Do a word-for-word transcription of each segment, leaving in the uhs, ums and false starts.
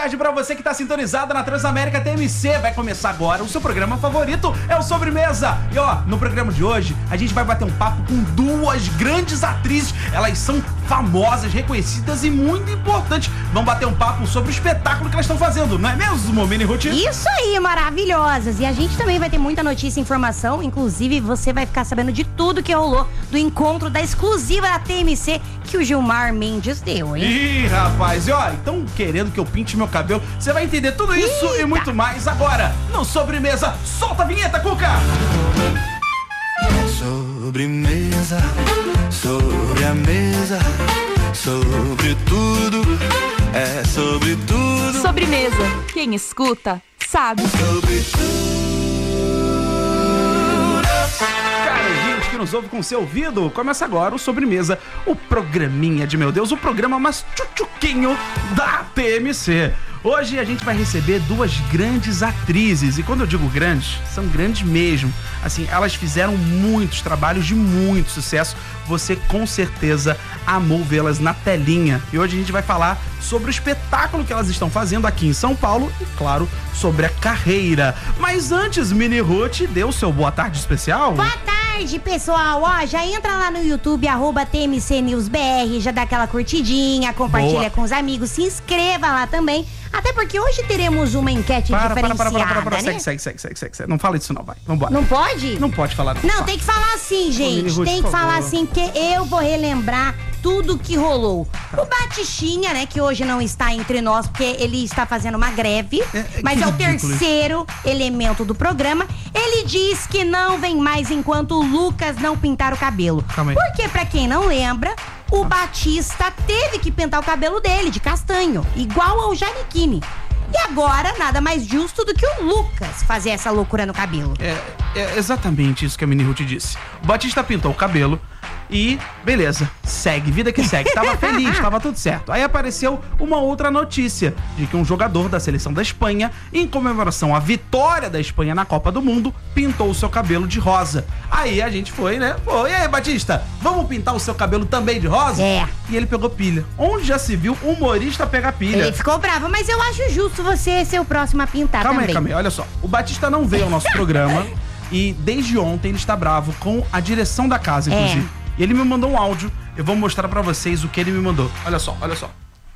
tarde pra você que tá sintonizado na Transamérica T M C. Vai começar agora o seu programa favorito, é o Sobremesa. E ó, no programa de hoje, a gente vai bater um papo com duas grandes atrizes. Elas são famosas, reconhecidas e muito importantes. Vamos bater um papo sobre o espetáculo que elas estão fazendo, não é mesmo, Mini Ruth? Isso aí, maravilhosas. E a gente também vai ter muita notícia e informação. Inclusive, você vai ficar sabendo de tudo que rolou do encontro da exclusiva da T M C que o Gilmar Mendes deu, hein? Ih, rapaz, e ó, então querendo que eu pinte meu cabelo, você vai entender tudo isso Eita. e muito mais agora no Sobremesa. Solta a vinheta, Cuca! Sobremesa, sobre a mesa, sobre tudo, é sobre tudo. Sobremesa, quem escuta sabe. Sobre tudo. Que nos ouve com seu ouvido, começa agora o Sobremesa, o programinha de meu Deus, o programa mais tchutchuquinho da T M C. Hoje a gente vai receber duas grandes atrizes, e quando eu digo grandes, são grandes mesmo. Assim, elas fizeram muitos trabalhos de muito sucesso, você com certeza amou vê-las na telinha. E hoje a gente vai falar sobre o espetáculo que elas estão fazendo aqui em São Paulo e, claro, sobre a carreira. Mas antes, Mini Ruth, dê o seu boa tarde especial. Boa tarde, pessoal. Ó, já entra lá no YouTube, arroba T M C News B R, já dá aquela curtidinha, compartilha Boa. com os amigos, se inscreva lá também. Até porque hoje teremos uma enquete para, diferenciada, para, para, para, para, para, né? Segue, segue, segue, segue, segue. Não fala isso não, vai. Vambora. Não pode? Não pode falar. Não, não tem que falar assim, gente. Ruth, tem que falar assim, porque eu vou relembrar tudo que rolou. O Batistinha, né, que hoje não está entre nós, porque ele está fazendo uma greve, é, mas é o terceiro elemento do programa. Ele diz que não vem mais enquanto o Lucas não pintar o cabelo. Calma aí. Porque, pra quem não lembra, o Batista teve que pintar o cabelo dele de castanho, igual ao Giannichini. E agora, nada mais justo do que o Lucas fazer essa loucura no cabelo. É, é exatamente isso que a Mini Ruth disse. O Batista pintou o cabelo e, beleza, segue, vida que segue. Tava feliz, tava tudo certo. Aí apareceu uma outra notícia de que um jogador da seleção da Espanha, em comemoração à vitória da Espanha na Copa do Mundo, pintou o seu cabelo de rosa. Aí a gente foi, né? Pô, e aí, Batista, vamos pintar o seu cabelo também de rosa? É. E ele pegou pilha. Onde já se viu humorista pegar pilha? Ele ficou bravo, mas eu acho justo você ser o próximo a pintar calma também. Calma aí, calma aí, olha só. O Batista não veio ao nosso programa e desde ontem ele está bravo com a direção da casa, inclusive. É. E ele me mandou um áudio, eu vou mostrar pra vocês o que ele me mandou. Olha só, olha só.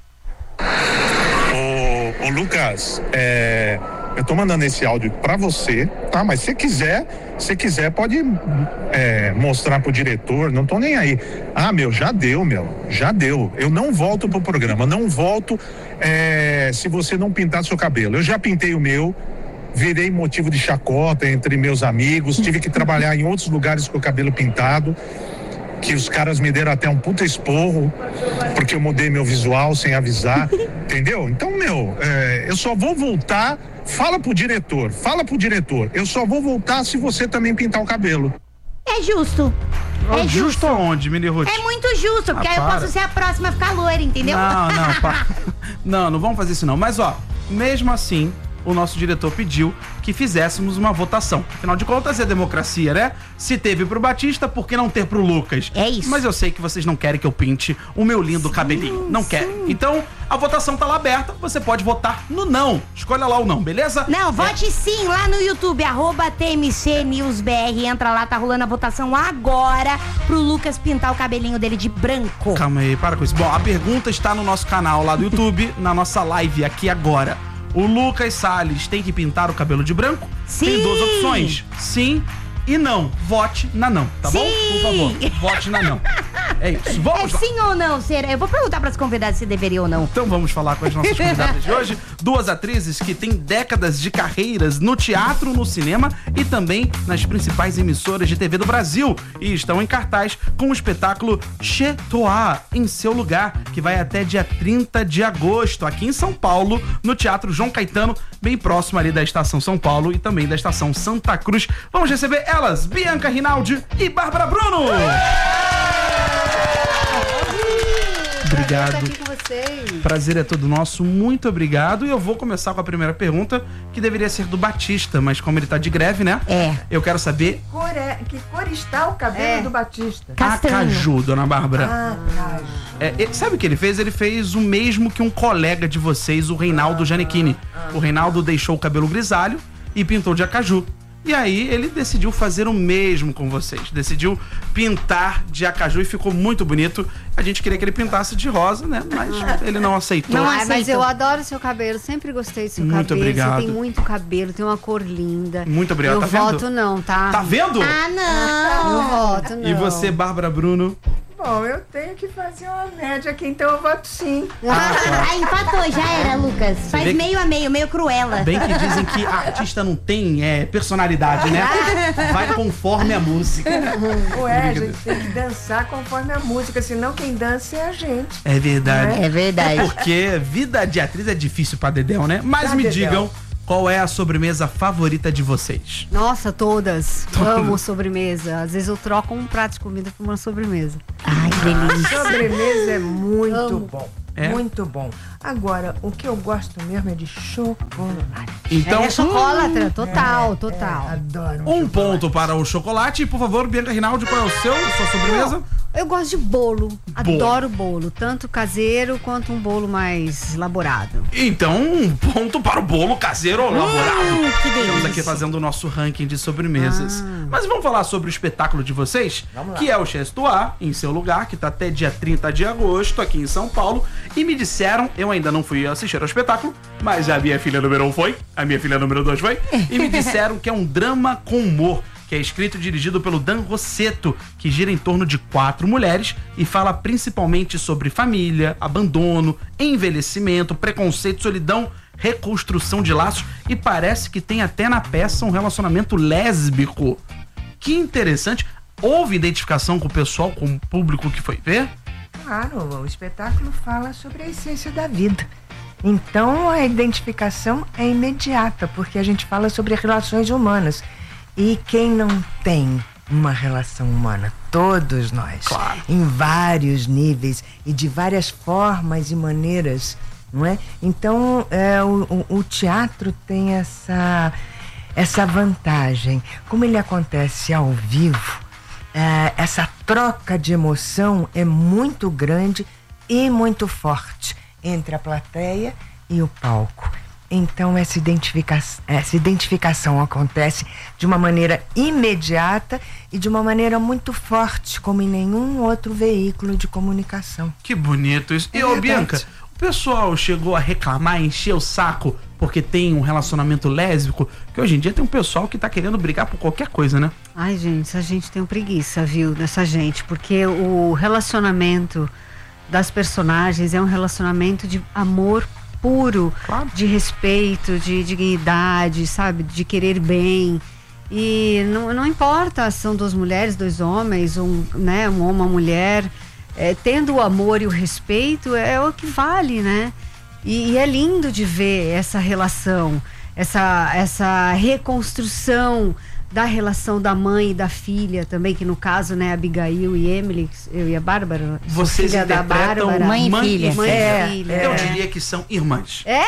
Ô, ô Lucas, é, eu tô mandando esse áudio pra você, tá? Mas se quiser, se quiser pode é, mostrar pro diretor, não tô nem aí. Ah, meu, já deu, meu, já deu. Eu não volto pro programa, não volto é, se você não pintar seu cabelo. Eu já pintei o meu, virei motivo de chacota entre meus amigos, tive que trabalhar em outros lugares com o cabelo pintado, que os caras me deram até um puta esporro, porque eu mudei meu visual sem avisar, entendeu? Então, meu, é, eu só vou voltar, fala pro diretor, fala pro diretor, eu só vou voltar se você também pintar o cabelo. É justo. É justo, justo aonde, Mini Ruth? É muito justo, porque ah, aí eu posso ser a próxima a ficar loira, entendeu? Não, não, pá. Não, não vamos fazer isso não, mas ó, mesmo assim, o nosso diretor pediu que fizéssemos uma votação. Afinal de contas, é democracia, né? Se teve pro Batista, por que não ter pro Lucas? É isso. Mas eu sei que vocês não querem que eu pinte o meu lindo sim, cabelinho. Não sim. querem. Então, a votação tá lá aberta. Você pode votar no não. Escolha lá o não, beleza? Não, vote é. sim lá no YouTube, arroba T M C News B R. Entra lá, tá rolando a votação agora pro Lucas pintar o cabelinho dele de branco. Calma aí, para com isso. Bom, a pergunta está no nosso canal lá do YouTube, na nossa live aqui agora. O Lucas Salles tem que pintar o cabelo de branco? Sim. Tem duas opções. Sim e não. Vote na não, tá sim. bom? Por favor, vote na não. É isso. Vamos é sim ou não, Cera? Eu vou perguntar para as convidadas se deveria ou não. Então vamos falar com as nossas convidadas de hoje. Duas atrizes que têm décadas de carreiras no teatro, no cinema e também nas principais emissoras de T V do Brasil. E estão em cartaz com o espetáculo Chez Toi, Em Seu Lugar, que vai até dia trinta de agosto, aqui em São Paulo, no Teatro João Caetano, bem próximo ali da Estação São Paulo e também da Estação Santa Cruz. Vamos receber elas, Bianca Rinaldi e Bárbara Bruno! obrigado. Prazer estar aqui com vocês. Prazer é todo nosso, muito obrigado. E eu vou começar com a primeira pergunta, que deveria ser do Batista, mas como ele tá de greve, né? É. Eu quero saber... Que cor, é, que cor está o cabelo É. do Batista? Castanho. Acaju, dona Bárbara. Ah, caju. É, ele- sabe o que ele fez? Ele fez o mesmo que um colega de vocês, o Reinaldo Giannichini. O Reinaldo deixou o cabelo grisalho e pintou de acaju. E aí ele decidiu fazer o mesmo com vocês. Decidiu pintar de acaju e ficou muito bonito. A gente queria que ele pintasse de rosa, né? Mas ele não aceitou. Não Ai, mas aceitou. eu adoro seu cabelo, sempre gostei do seu Muito cabelo. obrigado. Você tem muito cabelo, tem uma cor linda. Muito obrigado, Eu tá vendo? voto não, tá? Tá vendo? Ah, Não não. voto não. E você, Bárbara Bruno? Bom, eu tenho que fazer uma média aqui, então eu voto sim. Ah, empatou, já era, Lucas. Faz vê que- meio a meio, meio cruela. Bem que dizem que artista não tem é, personalidade, né? Vai conforme a música. Ué, a gente tem que dançar conforme a música, senão quem dança é a gente. É verdade. É verdade. Porque vida de atriz é difícil pra Dedéu, né? Mas Pra me Dedéu. digam qual é a sobremesa favorita de vocês. Nossa, todas. Amo sobremesa. Às vezes eu troco um prato de comida por uma sobremesa. Ai, que delícia. Sobremesa é muito Amo. bom. É? Muito bom. Agora, o que eu gosto mesmo é de chocolate. Então, é chocolatra, total, total. Adoro um chocolate. ponto para o chocolate. E, por favor, Bianca Rinaldi, qual é o seu, a sua sobremesa? Eu gosto de bolo. Adoro bolo. Tanto caseiro quanto um bolo mais elaborado. Então, um ponto para o bolo caseiro elaborado. Hum, que delícia. Estamos aqui fazendo o nosso ranking de sobremesas. Ah. Mas vamos falar sobre o espetáculo de vocês, que é o Chestoá, em seu lugar, que tá até dia trinta de agosto, aqui em São Paulo. E me disseram, eu ainda não fui assistir ao espetáculo, mas a minha filha número um foi, a minha filha número dois foi, e me disseram que é um drama com humor, que é escrito e dirigido pelo Dan Rossetto, que gira em torno de quatro mulheres e fala principalmente sobre família, abandono, envelhecimento, preconceito, solidão, reconstrução de laços, e parece que tem até na peça um relacionamento lésbico. Que interessante. Houve identificação com o pessoal, com o público que foi ver? Claro, o espetáculo fala sobre a essência da vida. Então a identificação é imediata, porque a gente fala sobre relações humanas. E quem não tem uma relação humana? Todos nós. Claro. Em vários níveis e de várias formas e maneiras, não é? Então é, o, o, o teatro tem essa, essa vantagem. Como ele acontece ao vivo, é, essa troca de emoção é muito grande e muito forte entre a plateia e o palco. Então essa, identifica essa identificação acontece de uma maneira imediata e de uma maneira muito forte, como em nenhum outro veículo de comunicação. Que bonito isso. E, É ô, verdade. Bianca, o pessoal chegou a reclamar, encher o saco porque tem um relacionamento lésbico? Que hoje em dia tem um pessoal que tá querendo brigar por qualquer coisa, né? Ai, gente, essa gente tem preguiça, viu, dessa gente. Porque o relacionamento das personagens é um relacionamento de amor puro, Claro. de respeito, de dignidade, sabe? De querer bem. E não, não importa se são duas mulheres, dois homens, um, né, um homem, uma mulher. É, tendo o amor e o respeito é o que vale, né? E, e é lindo de ver essa relação, essa, essa reconstrução da relação da mãe e da filha também, que no caso, né, Abigail e Emily, eu e a Bárbara, sou Vocês filha da interpretam Bárbara. mãe e filha. Mãe É, e filha. Eu diria que são irmãs. É?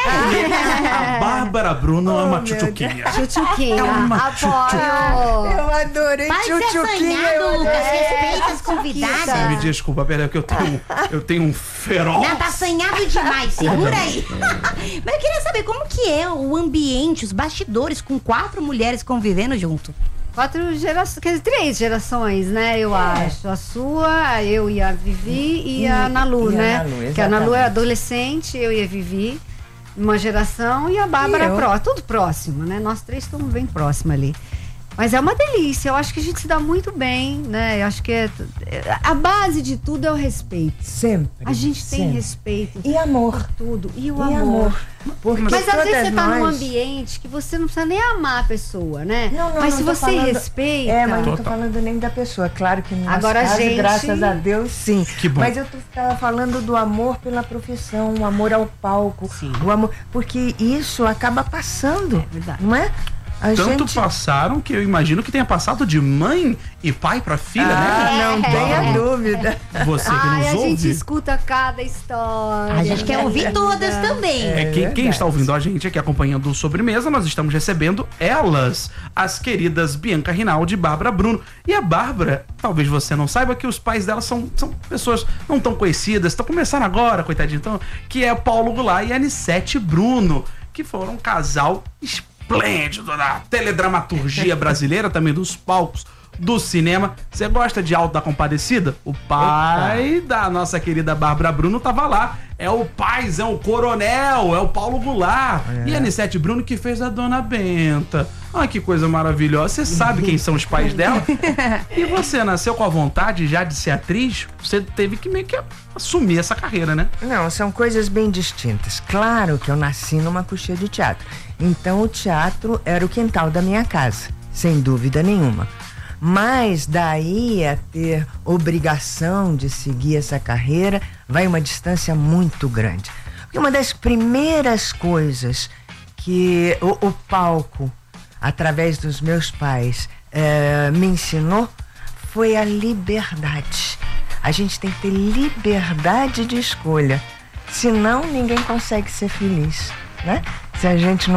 A Bárbara Bruno é uma meu tchutchuquinha. Tchutchuquinha, É uma apoio. Eu adorei Para de ser tchutchuquinha. assanhado, eu Lucas. adorei. Respeita as Me convidadas. desculpa, peraí, que eu tenho, eu tenho um feroz. Não, tá assanhado demais, segura aí. Mas eu queria saber como que é o ambiente, os bastidores, com quatro mulheres convivendo junto. Quatro gerações, quer dizer, três gerações, né, eu acho. A sua, eu e a Vivi e, E- a Ana Lu, e a né? Ana Lu, que a Ana Lu é exatamente. adolescente, eu e a Vivi, uma geração, e a Bárbara E eu. pró, tudo próximo, né? Nós três estamos bem próximos ali. Mas é uma delícia, eu acho que a gente se dá muito bem, né? Eu acho que é, a base de tudo é o respeito. Sempre. A gente tem sempre. respeito E amor. por tudo. E o E amor. amor. Porque Mas às vezes todas você tá num nós- ambiente que você não precisa nem amar a pessoa, né? Não, não, mas se não tô você falando- respeita. É, mas não tô Total. falando nem da pessoa. Claro que no nosso Agora a caso, gente- graças a Deus, sim. Que bom. Mas eu tô tava falando do amor pela profissão, o amor ao palco, Sim. o amor, porque isso acaba passando, verdade. não é? A Tanto gente... passaram que eu imagino que tenha passado de mãe e pai pra filha, ah, né? não tenha dúvida. Você que Ai, nos a ouve. gente escuta cada história. A gente quer ouvir todas também. É, quem, quem verdade. está ouvindo a gente aqui acompanhando o Sobremesa, nós estamos recebendo elas, as queridas Bianca Rinaldi e Bárbara Bruno. E a Bárbara, talvez você não saiba que os pais dela são, são pessoas não tão conhecidas, estão começando agora, coitadinho, então, que é Paulo Goulart e Anissete Bruno, que foram um casal esplêndido da teledramaturgia brasileira, também dos palcos do cinema. Você gosta de Alto da Compadecida? O pai Opa. da nossa querida Bárbara Bruno tava lá. É o paizão, o coronel, é o Paulo Goulart. É. E a Anissete Bruno que fez a Dona Benta. Ah, que coisa maravilhosa. Você sabe quem são os pais dela? E você nasceu com a vontade já de ser atriz? Você teve que meio que assumir essa carreira, né? Não, são coisas bem distintas. Claro que eu nasci numa coxia de teatro. Então o teatro era o quintal da minha casa, sem dúvida nenhuma. Mas daí a ter obrigação de seguir essa carreira vai uma distância muito grande. Porque uma das primeiras coisas que o, o palco, através dos meus pais, é, me ensinou foi a liberdade. A gente tem que ter liberdade de escolha. Senão ninguém consegue ser feliz, né? Se a gente não